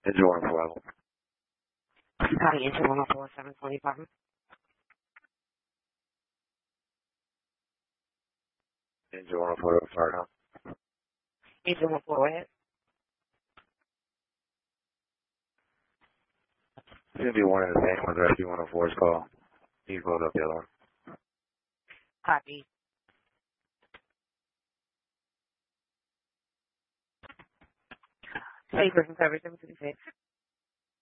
Engine 104. Copy, engine 104, 725. Engine 104, sorry, huh? Engine 104, go ahead. It's going to be one of the same ones, Rescue 104's call. You can close up the other one. Copy. Safe person service 726.